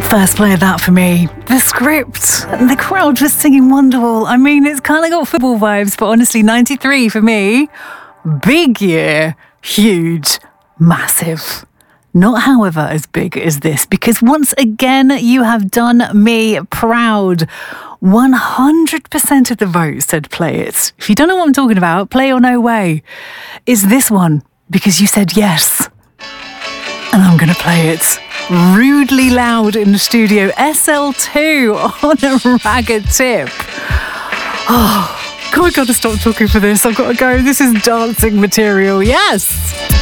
First play of that for me. The script, the crowd was singing Wonderwall. I mean, it's kind of got football vibes, but honestly, 93 for me, big year, huge, massive. Not, however, as big as this, because once again, you have done me proud. 100% of the vote said play it. If you don't know what I'm talking about, Play or No Way is this one, because you said yes. And I'm going to play it. Rudely Loud in the studio. SL2 on a ragged tip. Oh, God, I've got to stop talking for this. I've got to go. This is dancing material. Yes.